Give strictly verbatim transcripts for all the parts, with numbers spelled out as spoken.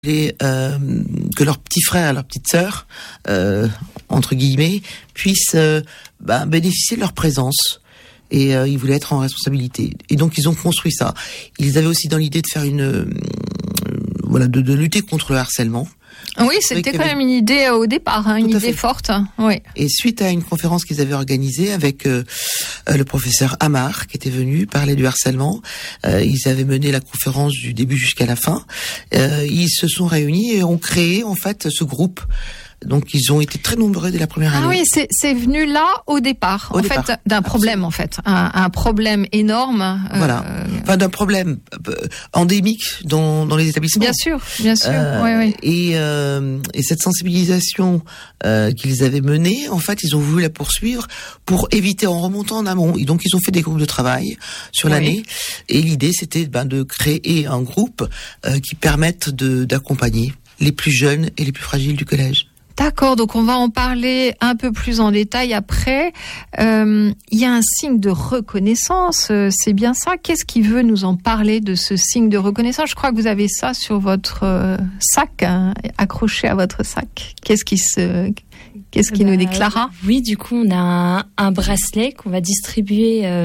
Les, euh, que leurs petits frères, leurs petites sœurs, euh, entre guillemets, puissent euh, bah, bénéficier de leur présence. Et euh, ils voulaient être en responsabilité. Et donc ils ont construit ça. Ils avaient aussi dans l'idée de faire une, euh, voilà, de, de lutter contre le harcèlement. Oui, c'était quand même une idée au départ, hein, une idée forte. Oui. Et suite à une conférence qu'ils avaient organisée avec euh, le professeur Amar, qui était venu parler du harcèlement, euh, ils avaient mené la conférence du début jusqu'à la fin. Euh, ils se sont réunis et ont créé en fait ce groupe. Donc ils ont été très nombreux dès la première année. Ah oui, c'est, c'est venu là au départ, au en départ. fait, d'un problème en fait, un, un problème énorme. Voilà, euh... enfin d'un problème endémique dans, dans les établissements. Bien sûr, bien sûr. Euh, oui, oui. Et, euh, et cette sensibilisation euh, qu'ils avaient menée, en fait, ils ont voulu la poursuivre pour éviter en remontant en amont. Et donc ils ont fait des groupes de travail sur oui. l'année. Et l'idée, c'était ben, de créer un groupe euh, qui permette de, d'accompagner les plus jeunes et les plus fragiles du collège. D'accord, donc on va en parler un peu plus en détail après. Euh, il y a un signe de reconnaissance, c'est bien ça. Qu'est-ce qui veut nous en parler de ce signe de reconnaissance ? Je crois que vous avez ça sur votre euh, sac, hein, accroché à votre sac. Qu'est-ce qui se, qu'est-ce qui bah, nous déclara ? Oui, du coup, on a un, un bracelet qu'on va distribuer euh,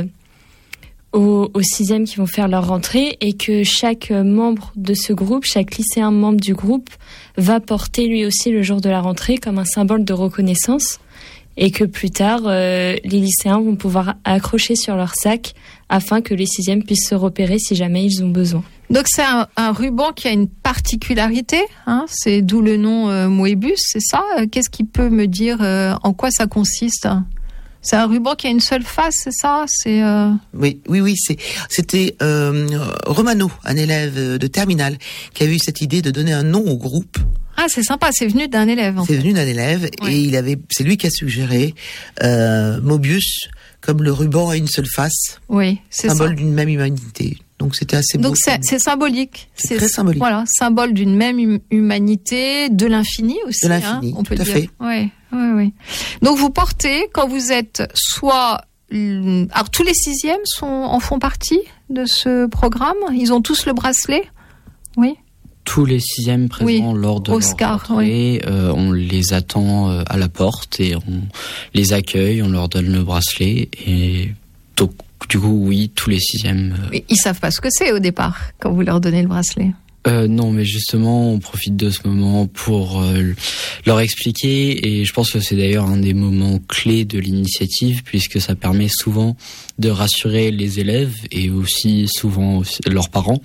aux, aux sixièmes qui vont faire leur rentrée et que chaque membre de ce groupe, chaque lycéen membre du groupe, va porter lui aussi le jour de la rentrée comme un symbole de reconnaissance et que plus tard, euh, les lycéens vont pouvoir accrocher sur leur sac afin que les sixièmes puissent se repérer si jamais ils ont besoin. Donc c'est un, un ruban qui a une particularité, hein, c'est d'où le nom euh, Moebius, c'est ça ? Qu'est-ce qui peut me dire euh, en quoi ça consiste ? C'est un ruban qui a une seule face, c'est ça ? C'est euh... Oui, oui, oui. C'est, c'était euh, Romano, un élève de terminale, qui avait eu cette idée de donner un nom au groupe. Ah, c'est sympa. C'est venu d'un élève. En c'est fait. venu d'un élève, ouais. Et il avait, c'est lui qui a suggéré euh, Mobius comme le ruban a une seule face. Oui, c'est symbole ça. d'une même humanité. Donc c'était assez beau. Donc c'est, c'est symbolique. C'est, c'est très symbolique. Voilà, symbole d'une même hum- humanité, de l'infini aussi. De l'infini, hein, on peut tout à dire. fait. Oui, oui, oui. Donc vous portez quand vous êtes soit, alors tous les sixièmes sont en font partie de ce programme. Ils ont tous le bracelet. Oui. Tous les sixièmes présents oui. lors de Oscar, leur rentrée, oui. euh, on les attend euh, à la porte et on les accueille, on leur donne le bracelet et donc du coup oui, tous les sixièmes. Euh... Mais ils savent pas ce que c'est au départ quand vous leur donnez le bracelet. Euh, non, mais justement, on profite de ce moment pour euh, leur expliquer et je pense que c'est d'ailleurs un des moments clés de l'initiative puisque ça permet souvent de rassurer les élèves et aussi souvent aussi leurs parents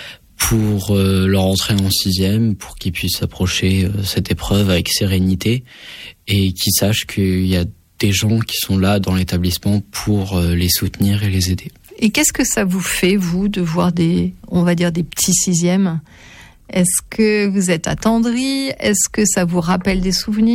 pour euh, leur entrée en sixième, pour qu'ils puissent approcher euh, cette épreuve avec sérénité et qu'ils sachent qu'il y a des gens qui sont là dans l'établissement pour euh, les soutenir et les aider. Et qu'est-ce que ça vous fait, vous, de voir des, on va dire, des petits sixièmes ? Est-ce que vous êtes attendri ? Est-ce que ça vous rappelle des souvenirs ?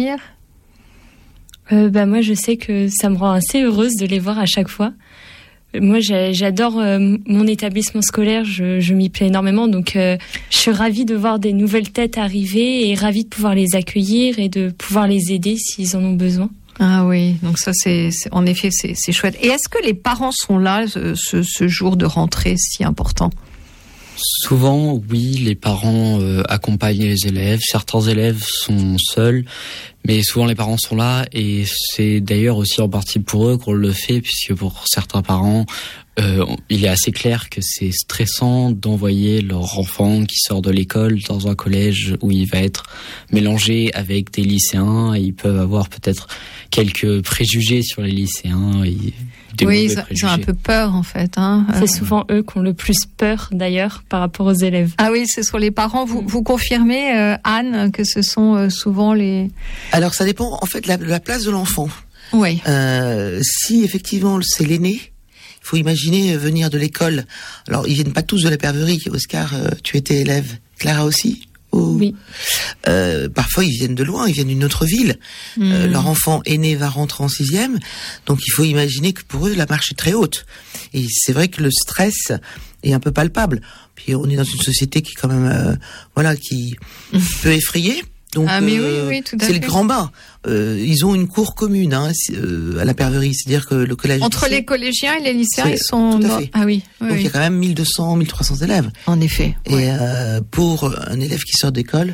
euh, bah moi, je sais que ça me rend assez heureuse de les voir à chaque fois. Moi, j'adore euh, mon établissement scolaire, je, je m'y plais énormément, donc euh, je suis ravie de voir des nouvelles têtes arriver et ravie de pouvoir les accueillir et de pouvoir les aider s'ils en ont besoin. Ah oui, donc ça c'est, c'est en effet c'est, c'est chouette. Et est-ce que les parents sont là ce, ce, ce jour de rentrée si important ? Souvent, oui, les parents euh, accompagnent les élèves. Certains élèves sont seuls, mais souvent les parents sont là et c'est d'ailleurs aussi en partie pour eux qu'on le fait, puisque pour certains parents, euh, il est assez clair que c'est stressant d'envoyer leur enfant qui sort de l'école dans un collège où il va être mélangé avec des lycéens et ils peuvent avoir peut-être quelques préjugés sur les lycéens et des oui, mauvais ils ont un peu peur en fait. Hein. C'est souvent eux qui ont le plus peur d'ailleurs par rapport aux élèves. Ah oui, c'est sur les parents. Vous, vous confirmez, euh, Anne, que ce sont euh, souvent les... Alors ça dépend en fait de la, de la place de l'enfant. Oui. Euh, si effectivement c'est l'aîné, il faut imaginer venir de l'école. Alors ils viennent pas tous de la Perverie. Oscar, euh, tu étais élève. Clara aussi ? Ou... Oui. Euh, parfois ils viennent de loin, ils viennent d'une autre ville. Mmh. Euh, leur enfant aîné va rentrer en sixième, donc il faut imaginer que pour eux la marche est très haute. Et c'est vrai que le stress est un peu palpable. Puis on est dans une société qui est quand même, euh, voilà, qui mmh. peut effrayer. Donc, ah mais euh, oui, oui, tout à c'est fait. le grand bain. Euh, ils ont une cour commune hein, euh, à la Perverie, c'est-à-dire que le collège entre lycée, les collégiens et les lycéens, c'est- ils sont tout à dans- fait. ah oui, oui, donc oui. il y a quand même mille deux cents, mille trois cents élèves. En effet. Et ouais. euh, pour un élève qui sort d'école,